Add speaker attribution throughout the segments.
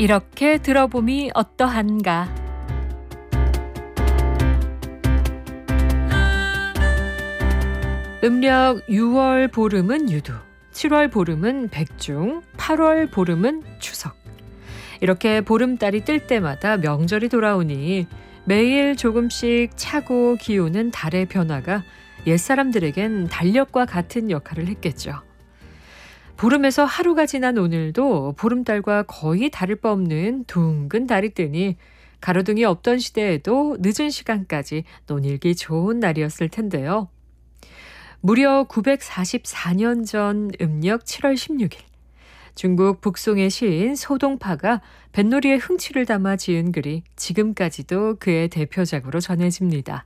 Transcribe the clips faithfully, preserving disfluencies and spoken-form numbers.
Speaker 1: 이렇게 들어봄이 어떠한가. 음력 유월 보름은 유두, 칠월 보름은 백중, 팔월 보름은 추석. 이렇게 보름달이 뜰 때마다 명절이 돌아오니 매일 조금씩 차고 기우는 달의 변화가 옛사람들에겐 달력과 같은 역할을 했겠죠. 보름에서 하루가 지난 오늘도 보름달과 거의 다를 바 없는 둥근 달이 뜨니 가로등이 없던 시대에도 늦은 시간까지 논일기 좋은 날이었을 텐데요. 무려 구백사십사 년 전 음력 칠월 십육일, 중국 북송의 시인 소동파가 뱃놀이의 흥취를 담아 지은 글이 지금까지도 그의 대표작으로 전해집니다.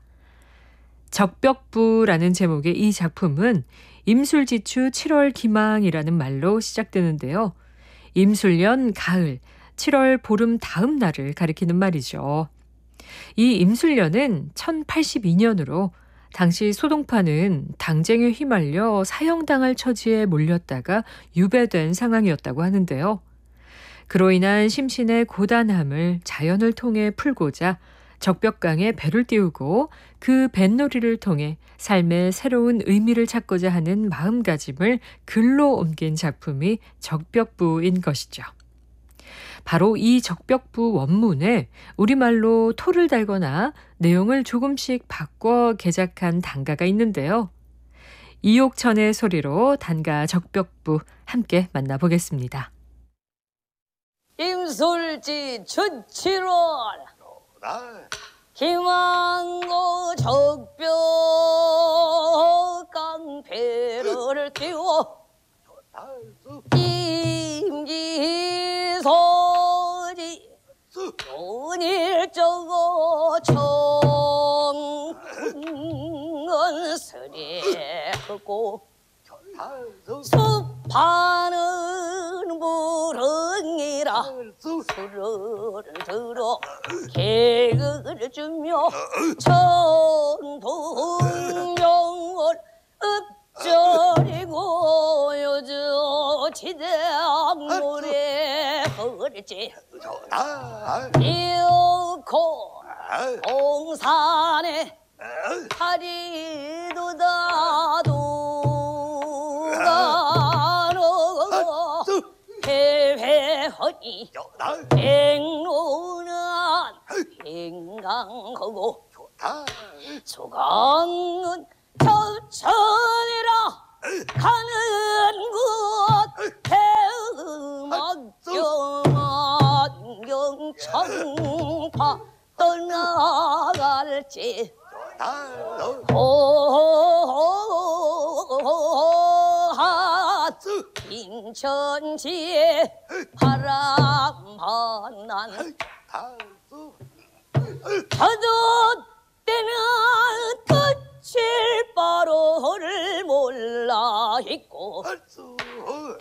Speaker 1: 적벽부라는 제목의 이 작품은 임술지추 칠월 기망이라는 말로 시작되는데요. 임술년 가을, 칠월 보름 다음 날을 가리키는 말이죠. 이 임술년은 천팔십이 년으로 당시 소동파는 당쟁에 휘말려 사형당할 처지에 몰렸다가 유배된 상황이었다고 하는데요. 그로 인한 심신의 고단함을 자연을 통해 풀고자 적벽강에 배를 띄우고 그 뱃놀이를 통해 삶의 새로운 의미를 찾고자 하는 마음가짐을 글로 옮긴 작품이 적벽부인 것이죠. 바로 이 적벽부 원문에 우리말로 토를 달거나 내용을 조금씩 바꿔 개작한 단가가 있는데요. 이옥천의 소리로 단가 적벽부 함께 만나보겠습니다.
Speaker 2: 임술지 춘칠월 김왕고 적벽강 배를 띄워 임기소지 온일저고 청은스레하고 숲하는 무릉이라 술을 들어 개그를 주며 천동명을 읍절이고 요즘 지대악물에 흐르지 이윽고 동산에 다리도 다도가 해회허니 백로는 행강하고 소강은 저천이라 가는 곳 대음악경 청파 떠나갈지 호한 인천지에 바람만난 저도 때는 끝일 바로를 몰라 있고